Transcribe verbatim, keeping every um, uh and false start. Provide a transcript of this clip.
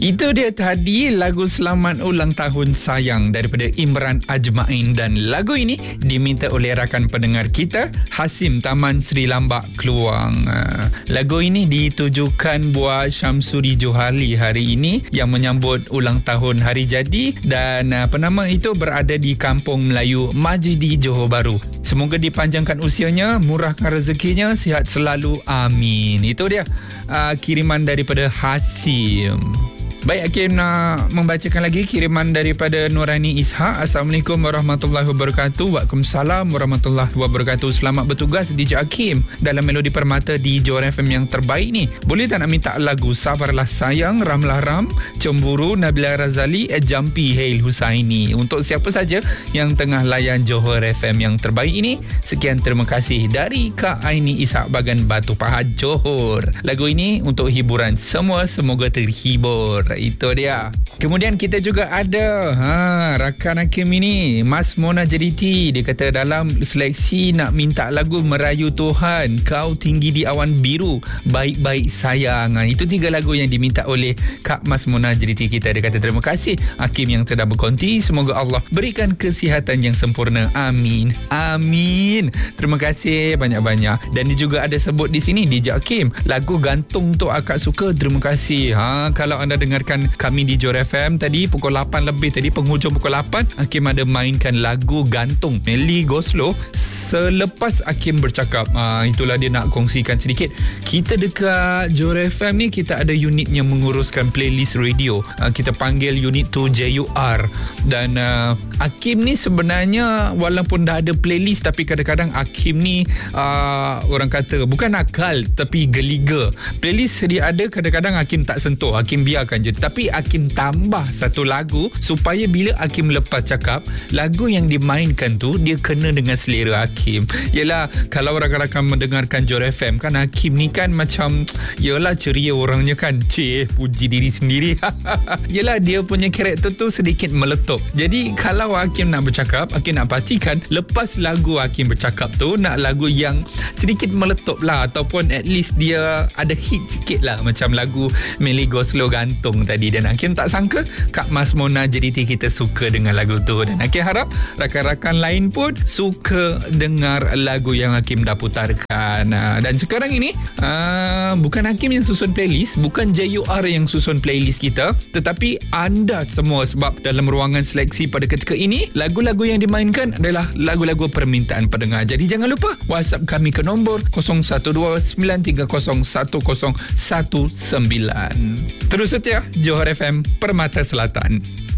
Itu dia tadi lagu Selamat Ulang Tahun Sayang daripada Imran Ajmain, dan lagu ini diminta oleh rakan pendengar kita Hasim Taman Sri Lambak Keluang. Uh, lagu ini ditujukan buat Syamsuri Johari hari ini yang menyambut ulang tahun hari jadi, dan uh, penama itu berada di Kampung Melayu Majidi, Johor Bahru. Semoga dipanjangkan usianya, murahkan rezekinya, sihat selalu, amin. Itu dia uh, kiriman daripada Hasim. Baik, Hakim nak membacakan lagi kiriman daripada Nurani Ishak. Assalamualaikum warahmatullahi wabarakatuh. Waalaikumsalam warahmatullahi wabarakatuh. Selamat bertugas D J Hakim dalam Melodi Permata di Johor F M yang terbaik ni. Boleh tak nak minta lagu Sabarlah Sayang, Ramlah Ram, Cemburu, Nabila Razali, Jampi Hail Husaini untuk siapa saja yang tengah layan Johor F M yang terbaik ini. Sekian, terima kasih dari Kak Aini Ishak, Bagan Batu Pahat, Johor. Lagu ini untuk hiburan semua, semoga terhibur. Itu dia. Kemudian kita juga ada ha, rakan Hakim ini, Mas Mona Jediti. Dia kata dalam seleksi nak minta lagu Merayu Tuhan, Kau Tinggi di Awan Biru, Baik-Baik Sayang. Ha, itu tiga lagu yang diminta oleh Kak Mas Mona Jediti kita. Dia kata terima kasih Hakim yang telah berkonti. Semoga Allah berikan kesihatan yang sempurna. Amin. Amin. Terima kasih banyak-banyak. Dan dia juga ada sebut di sini, D J Hakim, lagu Gantung Tu Akak Suka. Terima kasih. Ha, kalau anda dengar kami di Johor F M tadi pukul lapan lebih tadi, penghujung pukul lapan, Hakim ada mainkan lagu Gantung Melly Goslow selepas Hakim bercakap. Ah, itulah dia nak kongsikan sedikit. Kita dekat Johor F M ni, kita ada unit yang menguruskan playlist radio. Ah, kita panggil unit tu J U R. Dan ah, Hakim ni sebenarnya walaupun dah ada playlist, tapi kadang-kadang Hakim ni ah, orang kata bukan akal tapi geliga. Playlist dia ada, kadang-kadang Hakim tak sentuh, Hakim biarkan je. Tapi Hakim tambah satu lagu supaya bila Hakim lepas cakap, lagu yang dimainkan tu dia kena dengan selera Hakim. Yelah, kalau rakan-rakan mendengarkan Johor F M kan, Hakim ni kan macam, yelah ceria orangnya kan, cih, puji diri sendiri. Yelah, dia punya karakter tu sedikit meletup. Jadi kalau Hakim nak bercakap, Hakim nak pastikan lepas lagu Hakim bercakap tu, nak lagu yang sedikit meletup lah, ataupun at least dia ada hit sikit lah, macam lagu Melly Goslow Gantung tadi. Dan Hakim tak sangka Kak Mas Mona Jediti kita suka dengan lagu tu, dan Hakim harap rakan-rakan lain pun suka dengar lagu yang Hakim dah putarkan. Dan sekarang ini uh, bukan Hakim yang susun playlist, bukan J U R yang susun playlist kita, tetapi anda semua, sebab dalam ruangan seleksi pada ketika ini lagu-lagu yang dimainkan adalah lagu-lagu permintaan pendengar. Jadi jangan lupa WhatsApp kami ke nombor kosong satu dua sembilan tiga kosong satu kosong satu sembilan. Terus setia Johor F M Permata Selatan.